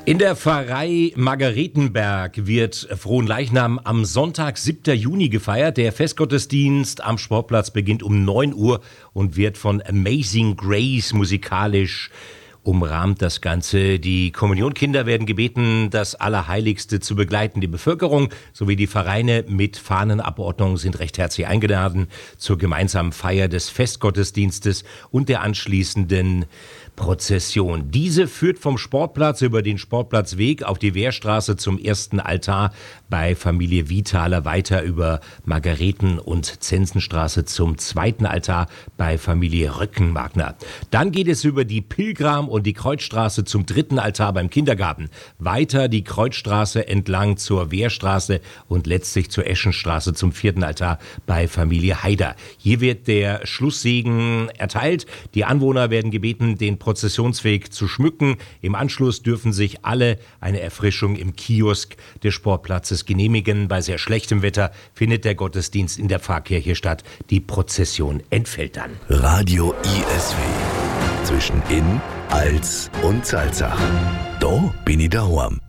In der Pfarrei Margaretenberg wird Fronleichnam am Sonntag, 7. Juni gefeiert. Der Festgottesdienst am Sportplatz beginnt um 9 Uhr und wird von Amazing Grace musikalisch umrahmt das Ganze. Die Kommunionkinder werden gebeten, das Allerheiligste zu begleiten. Die Bevölkerung sowie die Vereine mit Fahnenabordnung sind recht herzlich eingeladen zur gemeinsamen Feier des Festgottesdienstes und der anschließenden Prozession. Diese führt vom Sportplatz über den Sportplatzweg auf die Wehrstraße zum ersten Altar bei Familie Withaler, weiter über Margareten- und Zensenstraße zum zweiten Altar bei Familie Röckenwagner. Dann geht es über die Pilgram- und die Kreuzstraße zum dritten Altar beim Kindergarten. Weiter die Kreuzstraße entlang zur Wehrstraße und letztlich zur Eschenstraße zum vierten Altar bei Familie Haider. Hier wird der Schlusssegen erteilt. Die Anwohner werden gebeten, den Prozessionsweg zu schmücken. Im Anschluss dürfen sich alle eine Erfrischung im Kiosk des Sportplatzes genehmigen. Bei sehr schlechtem Wetter findet der Gottesdienst in der Pfarrkirche statt. Die Prozession entfällt dann. Radio ISW. Zwischen Inn, Als und Salzach. Da bin ich daheim.